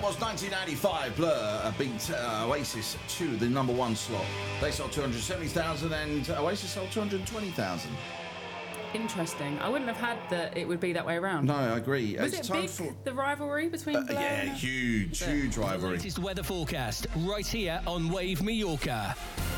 was 1995. Blur beat Oasis to the number one slot. They sold 270,000 and Oasis sold 220,000. Interesting. I wouldn't have had that it would be that way around. No, I agree. Was it big, the rivalry between Blur yeah, and... huge rivalry. Latest weather forecast right here on Wave Mallorca.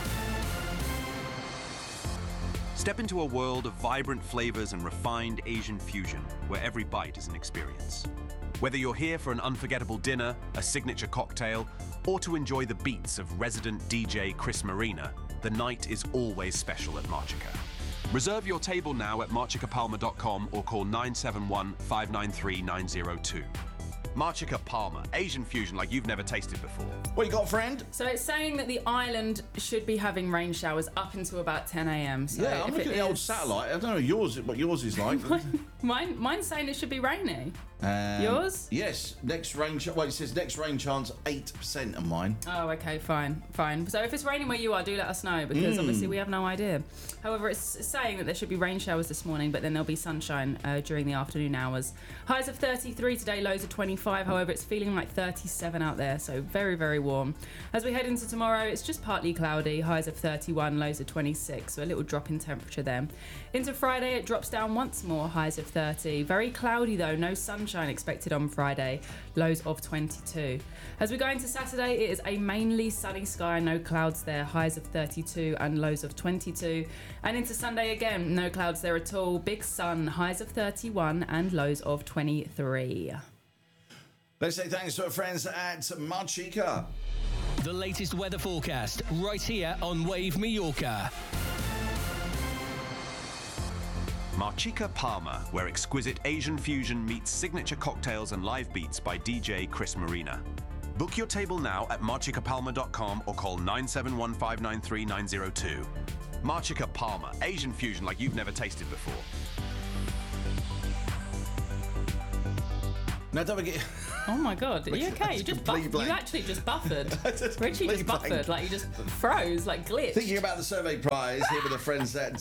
Step into a world of vibrant flavors and refined Asian fusion, where every bite is an experience. Whether you're here for an unforgettable dinner, a signature cocktail, or to enjoy the beats of resident DJ Chris Marina, the night is always special at Marchica. Reserve your table now at marchicapalma.com or call 971 593 902. Marchica Palma, Asian fusion like you've never tasted before. What you got, friend? So it's saying that the island should be having rain showers up until about 10 a.m. So yeah, I'm looking at the old satellite. I don't know what yours is like. Mine's saying it should be rainy. Yours? Yes. Next rain. It says next rain chance 8% on mine. Oh, okay, fine. So if it's raining where you are, do let us know because obviously we have no idea. However, it's saying that there should be rain showers this morning, but then there'll be sunshine during the afternoon hours. Highs of 33 today, lows of 25. However, it's feeling like 37 out there, so very, very warm. As we head into tomorrow, it's just partly cloudy. Highs of 31, lows of 26, so a little drop in temperature there. Into Friday, it drops down once more. Highs of 30. Very cloudy though, no sunshine expected on Friday. Lows of 22. As we go into Saturday, it is a mainly sunny sky, no clouds there. Highs of 32 and lows of 22. And into Sunday again, no clouds there at all. Big sun, highs of 31 and lows of 23. Let's say thanks to our friends at Marchica. The latest weather forecast right here on Wave Mallorca. Marchica Palma, where exquisite Asian fusion meets signature cocktails and live beats by DJ Chris Marina. Book your table now at marchicapalma.com or call 971 593 902. Marchica Palma, Asian fusion like you've never tasted before. Now don't forget... Oh my God, are you okay? You actually just buffered. Richie just buffered, like you just froze, like glitched. Thinking about the survey prize here with the friends at...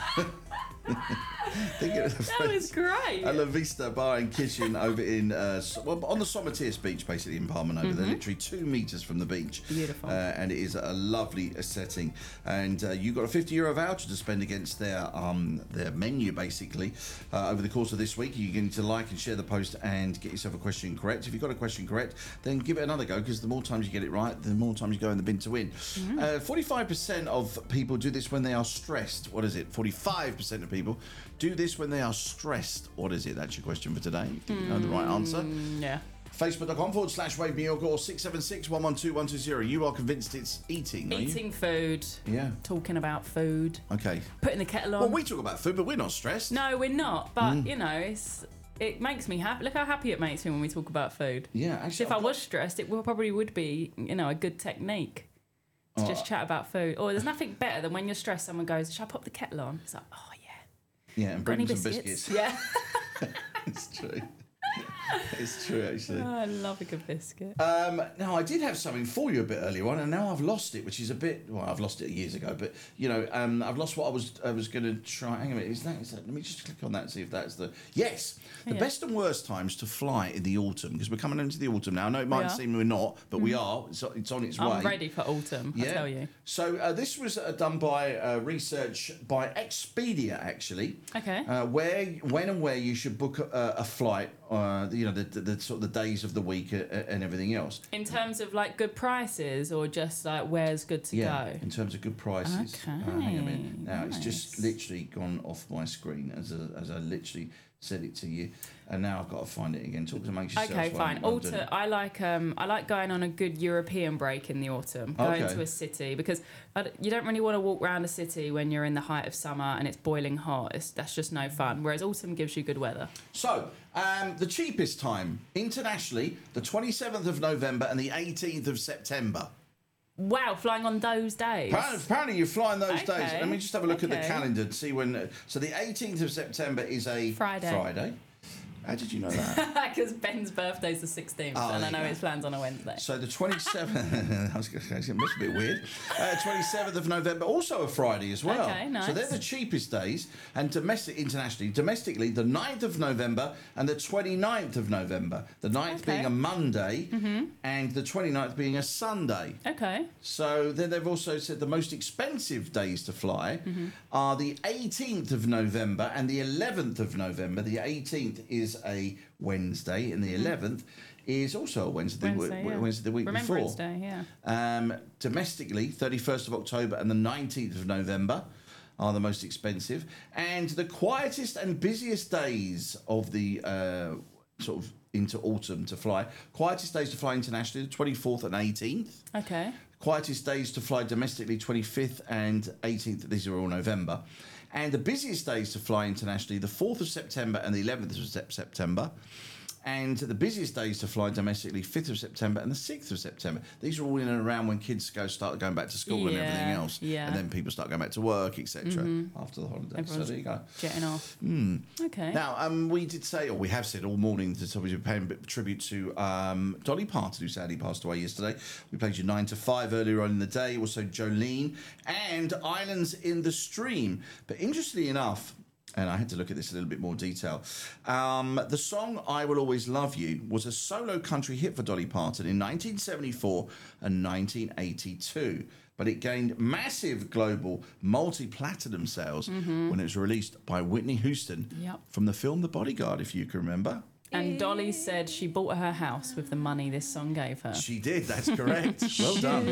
That was great. At La Vista Bar and Kitchen over in on the Sommetiers beach, basically in Palma Nova. They're literally 2 meters from the beach. Beautiful. And it is a lovely setting. And you got a €50 voucher to spend against their menu, basically, over the course of this week. You're going to like and share the post and get yourself a question correct. If you've got a question correct, then give it another go, because the more times you get it right, the more times you go in the bin to win. 45% of people do this when they are stressed. What is it? 45% of people do this when they are stressed. What is it? That's your question for today. If you know the right answer. Yeah. Facebook.com/Wave Mallorca or 676 112 120. You are convinced it's eating, are you? Eating food. Yeah. Talking about food. Okay. Putting the kettle on. Well, we talk about food, but we're not stressed. No, we're not. But, you know, it makes me happy. Look how happy it makes me when we talk about food. Yeah, actually. If I was stressed, it probably would be, you know, a good technique to just chat about food. Or there's nothing better than when you're stressed, someone goes, "Shall I pop the kettle on?" It's like, oh, yeah. Yeah, and bring some biscuits. Yeah. It's true. It's true, actually. Oh, I love a good biscuit. Now, I did have something for you a bit earlier on, and now I've lost it, which is a bit... Well, I've lost it years ago, but, you know, I've lost what I was going to try... Hang on a minute, is that... Let me just click on that and see if that's the... Yes! The best and worst times to fly in the autumn, because we're coming into the autumn now. I know it might seem we're not, but we are. It's on its way. I'm ready for autumn, I tell you. So this was done by research by Expedia, actually. Okay. When and where you should book a flight, you know, the sort of the days of the week and everything else. In terms of like good prices, or just like where's good to go? In terms of good prices. Okay. Hang on a minute. Now it's just literally gone off my screen as I literally said it to you, and now I've got to find it again. Talk to make yourself. Okay, fine. Autumn. I like going on a good European break in the autumn. Going to a city, because you don't really want to walk around a city when you're in the height of summer and it's boiling hot. That's just no fun. Whereas autumn gives you good weather. So the cheapest time internationally, the 27th of November and the 18th of September. Wow, flying on those days. Apparently you're flying those days. Let me just have a look at the calendar to see when... So the 18th of September is a Friday. How did you know that? Because Ben's birthday's the 16th, Oh, and there I know you go. his plan's on a Wednesday. So the 27th, I was going to say, it must be a bit weird. 27th of November, also a Friday as well. Okay, nice. So they're the cheapest days. And domestically, the 9th of November and the 29th of November. The 9th being a Monday and the 29th being a Sunday. Okay. So then they've also said the most expensive days to fly are the 18th of November and the 11th of November. The 18th is a Wednesday and the 11th is also a Wednesday the week before. Remembrance Day, yeah. Domestically, 31st of October and the 19th of November are the most expensive. And the quietest and busiest days of the sort of into autumn to fly. Quietest days to fly internationally, the 24th and 18th. Okay. Quietest days to fly domestically, 25th and 18th. These are all November. And the busiest days to fly internationally, the 4th of September and the 11th of September. And the busiest days to fly domestically, 5th of September and the 6th of September. These are all in and around when kids start going back to school and everything else. Yeah. And then people start going back to work, etc. After the holidays. Everyone's so there you go. jetting off. Okay. Now, we did say, or we have said all morning, that we're paying a bit of tribute to Dolly Parton, who sadly passed away yesterday. We played you 9 to 5 earlier on in the day, also Jolene and Islands in the Stream. But interestingly enough, and I had to look at this in a little bit more detail. The song I Will Always Love You was a solo country hit for Dolly Parton in 1974 and 1982. But it gained massive global multi-platinum sales when it was released by Whitney Houston from the film The Bodyguard, if you can remember. And Dolly said she bought her house with the money this song gave her. She did, that's correct. Well done.